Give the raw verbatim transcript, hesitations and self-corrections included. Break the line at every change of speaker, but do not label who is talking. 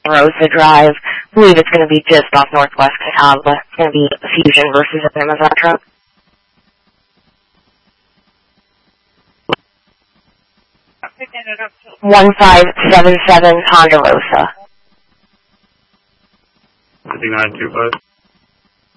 Rosa Drive. I believe it's going to be just off Northwest Catawba. It's going to be a Fusion versus an Amazon truck. one five seven seven Ponderosa.
fifty-nine two five.